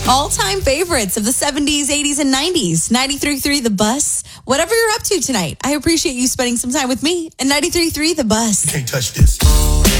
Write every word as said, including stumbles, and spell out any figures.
All-time favorites of the seventies, eighties, and nineties. ninety-three point three The Bus. Whatever you're up to tonight, I appreciate you spending some time with me. And ninety-three point three The Bus. You can't touch this.